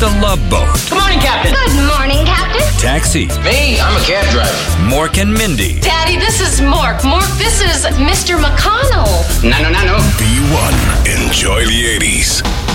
The Love Boat. Good morning, Captain. Good morning, Captain. Taxi. Me, I'm a cab driver. Mork and Mindy. Daddy, this is Mork. Mork, this is Mr. McConnell. No. B1. Enjoy the 80s.